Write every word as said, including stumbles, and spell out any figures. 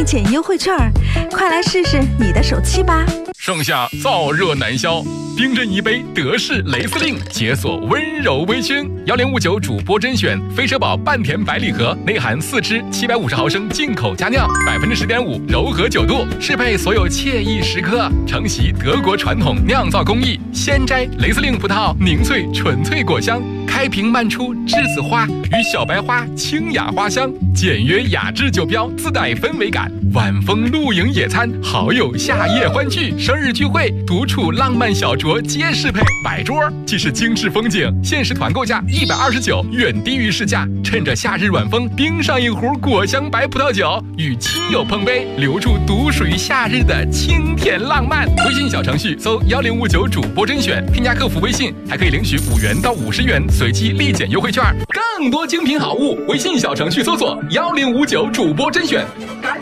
减优惠券，快来试试你的手气吧！ 盛夏燥热难消，冰镇一杯德式雷司令，解锁温柔微醺。幺零五九主播甄选飞车宝半甜百里盒，内含四支七百五十毫升进口佳酿，百分之十点五柔和酒度，适配所有惬意时刻。承袭德国传统酿造工艺，鲜摘雷司令葡萄，凝萃纯粹果香。开瓶漫出栀子花与小白花清雅花香，简约雅致酒标自带氛围感。晚风露营野餐，好友夏夜欢聚，生日聚会，独处浪漫小酌皆适配。摆桌既是精致风景，限时团购价一百二十九，远低于市价。趁着夏日晚风，冰上一壶果香白葡萄酒，与亲友碰杯，留住独属于夏日的清甜浪漫。微信小程序搜幺零五九主播甄选，添加客服微信，还可以领取五元到五十元随机立减优惠券。更多精品好物，微信小程序搜索幺零五九主播甄选。赶